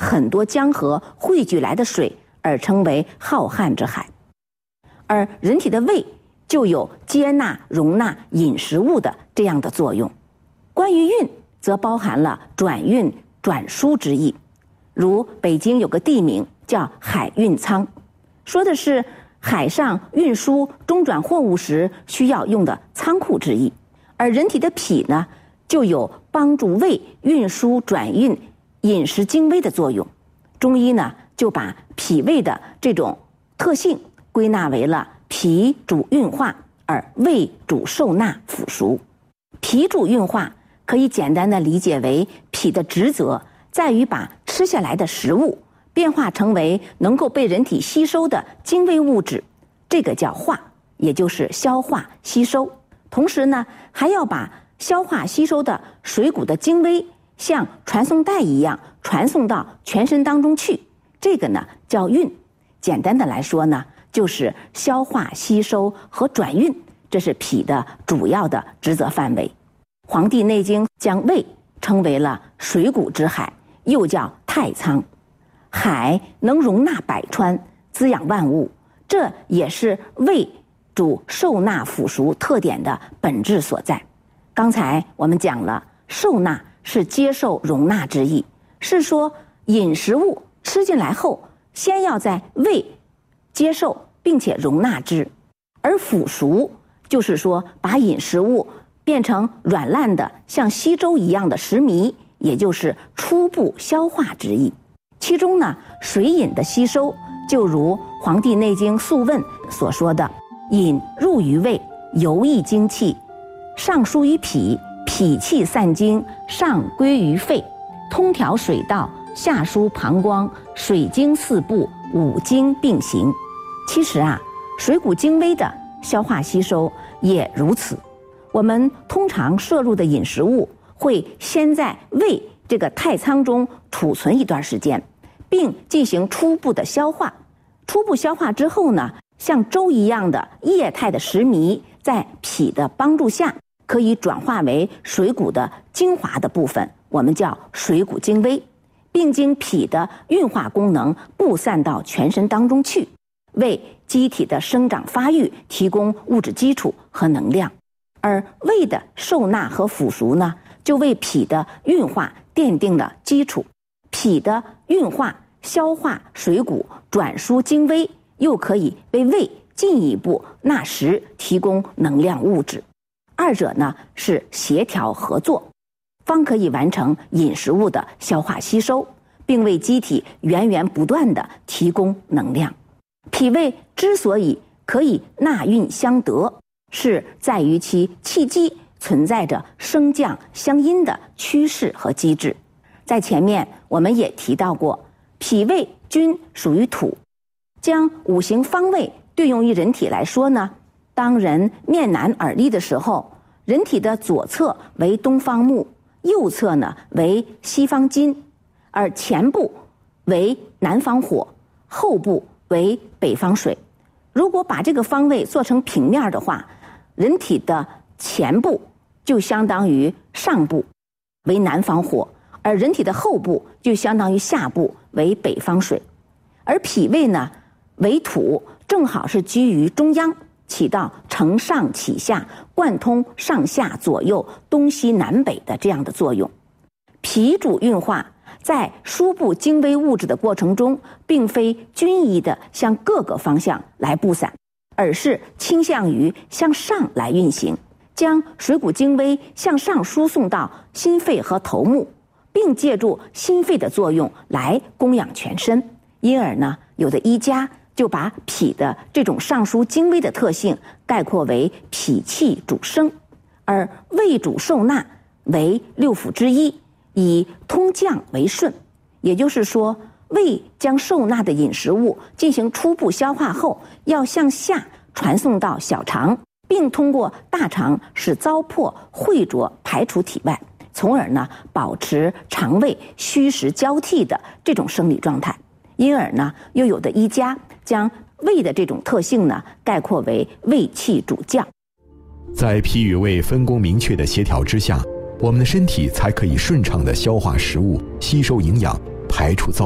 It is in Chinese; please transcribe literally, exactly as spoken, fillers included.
很多江河汇聚来的水而称为浩瀚之海。而人体的胃就有接纳容纳饮食物的这样的作用。关于运则包含了转运转输之意，如北京有个地名叫海运仓，说的是海上运输中转货物时需要用的仓库之意。而人体的脾呢，就有帮助胃运输转运饮食精微的作用。中医呢，就把脾胃的这种特性归纳为了脾主运化，而胃主受纳腐熟。脾主运化可以简单的理解为，脾的职责在于把吃下来的食物变化成为能够被人体吸收的精微物质，这个叫化，也就是消化吸收。同时呢，还要把消化吸收的水谷的精微像传送带一样传送到全身当中去，这个呢叫运。简单的来说呢，就是消化吸收和转运，这是脾的主要的职责范围。《黄帝内经》将胃称为了水谷之海，又叫太仓。海能容纳百川，滋养万物，这也是胃主受纳腐熟特点的本质所在。刚才我们讲了，受纳是接受容纳之意，是说饮食物吃进来后，先要在胃接受并且容纳之。而腐熟就是说把饮食物变成软烂的像稀粥一样的食糜，也就是初步消化之意。其中呢，水饮的吸收就如《黄帝内经·素问》所说的，饮入于胃，游溢精气，上输于脾，脾气散精，上归于肺，通调水道，下输膀胱，水经四部，五经并行。其实啊，水谷精微的消化吸收也如此。我们通常摄入的饮食物会先在胃这个太仓中储存一段时间，并进行初步的消化。初步消化之后呢，像粥一样的液态的食糜，在脾的帮助下，可以转化为水谷的精华的部分，我们叫水谷精微，并经脾的运化功能布散到全身当中去，为机体的生长发育提供物质基础和能量。而胃的受纳和腐熟呢，就为脾的运化奠定了基础。脾的运化、消化水谷、转输精微，又可以为胃进一步纳食提供能量物质。二者呢是协调合作，方可以完成饮食物的消化吸收，并为机体源源不断地提供能量。脾胃之所以可以纳运相得，是在于其气机存在着升降相因的趋势和机制。在前面我们也提到过，脾胃均属于土，将五行方位对应于人体来说呢，当人面南耳立的时候，人体的左侧为东方木，右侧呢为西方金，而前部为南方火，后部为北方水。如果把这个方位做成平面的话，人体的前部就相当于上部，为南方火，而人体的后部就相当于下部，为北方水。而脾胃呢为土，正好是居于中央，起到承上启下、贯通上下左右、东西南北的这样的作用。脾主运化，在输布精微物质的过程中，并非均一的向各个方向来布散，而是倾向于向上来运行，将水谷精微向上输送到心肺和头目，并借助心肺的作用来供养全身。因而呢，有的医家就把脾的这种上输精微的特性概括为脾气主升，而胃主受纳为六腑之一，以通降为顺。也就是说，胃将受纳的饮食物进行初步消化后，要向下传送到小肠，并通过大肠使糟粕秽浊排除体外，从而呢保持肠胃虚实交替的这种生理状态。因而呢，又有的医家将胃的这种特性呢概括为胃气主降。 在脾与胃分工明确的协调之下，我们的身体才可以顺畅地消化食物、吸收营养、排除糟